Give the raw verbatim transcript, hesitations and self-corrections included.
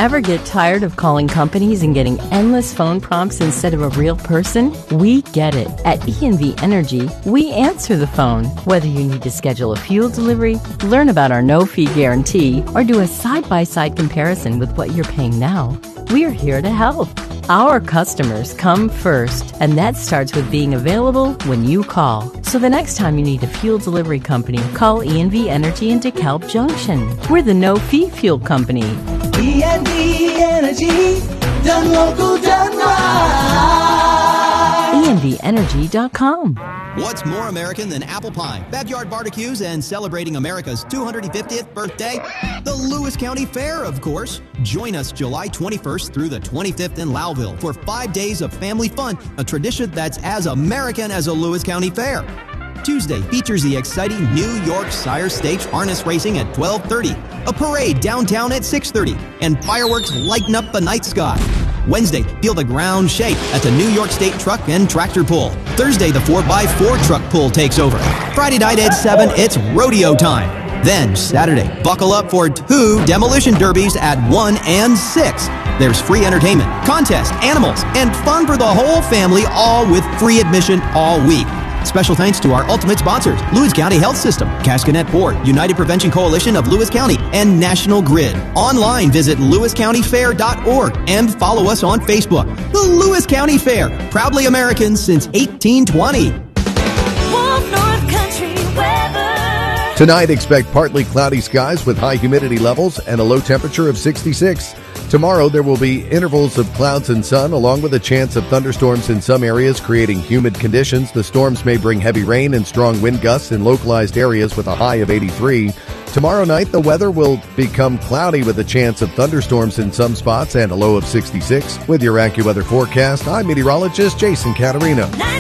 Ever get tired of calling companies and getting endless phone prompts instead of a real person? We get it. At E and V Energy, we answer the phone. Whether you need to schedule a fuel delivery, learn about our no-fee guarantee, or do a side-by-side comparison with what you're paying now, we're here to help. Our customers come first, and that starts with being available when you call. So the next time you need a fuel delivery company, call E and V Energy in DeKalb Junction. We're the no-fee fuel company. E and V Energy, done local, done right. E N V energy dot com. What's more American than apple pie, backyard barbecues, and celebrating America's two hundred fiftieth birthday? The Lewis County Fair, of course. Join us July twenty-first through the twenty-fifth in Lowville for five days of family fun, a tradition that's as American as a Lewis County Fair. Tuesday features the exciting New York Sire Stakes harness racing at twelve thirty, a parade downtown at six thirty, and fireworks lighten up the night sky. Wednesday, feel the ground shake at the New York State Truck and Tractor Pull. Thursday, the four by four truck pull takes over. Friday night at seven, it's rodeo time. Then Saturday, buckle up for two demolition derbies at one and six. There's free entertainment, contests, animals, and fun for the whole family, all with free admission all week. Special thanks to our ultimate sponsors, Lewis County Health System, Cascanet Board, United Prevention Coalition of Lewis County, and National Grid. Online, visit lewis county fair dot org and follow us on Facebook. The Lewis County Fair, proudly American since eighteen twenty. Wolf North Country weather. Tonight, expect partly cloudy skies with high humidity levels and a low temperature of sixty-six. Tomorrow, there will be intervals of clouds and sun, along with a chance of thunderstorms in some areas, creating humid conditions. The storms may bring heavy rain and strong wind gusts in localized areas with a high of eighty-three. Tomorrow night, the weather will become cloudy with a chance of thunderstorms in some spots and a low of sixty-six. With your AccuWeather forecast, I'm meteorologist Jason Caterino.